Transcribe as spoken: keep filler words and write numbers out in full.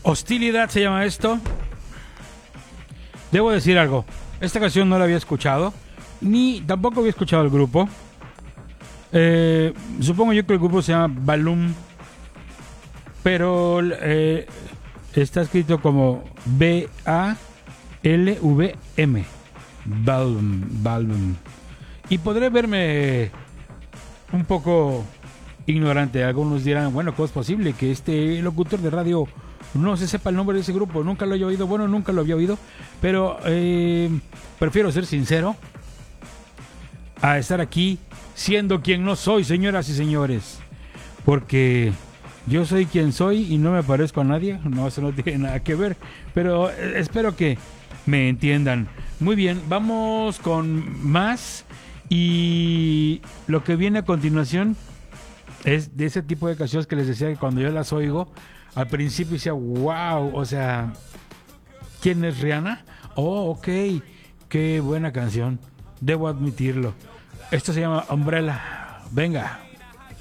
Hostilidad se llama esto. Debo decir algo. Esta canción no la había escuchado, ni tampoco había escuchado el grupo. Eh, supongo yo que el grupo se llama Balloon, pero eh, está escrito como B A L V M. Balloon, Balloon. Y podré verme un poco ignorante. Algunos dirán, bueno, ¿cómo es posible que este locutor de radio no se sepa el nombre de ese grupo? Nunca lo haya oído. Bueno, nunca lo había oído, pero eh, prefiero ser sincero a estar aquí siendo quien no soy, señoras y señores, porque yo soy quien soy y no me parezco a nadie. No, eso no tiene nada que ver, pero eh, espero que me entiendan. Muy bien, vamos con más, y lo que viene a continuación es de ese tipo de canciones que les decía que cuando yo las oigo al principio decía, wow, o sea, ¿quién es Rihanna? Oh, ok, qué buena canción, debo admitirlo. Esto se llama Umbrella. Venga.